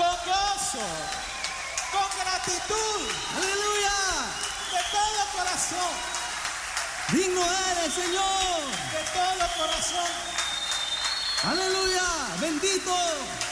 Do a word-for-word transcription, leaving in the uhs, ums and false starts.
con gozo, con gratitud, Aleluya. de todo corazón, Digno eres, Señor. de todo corazón. Aleluya. Bendito.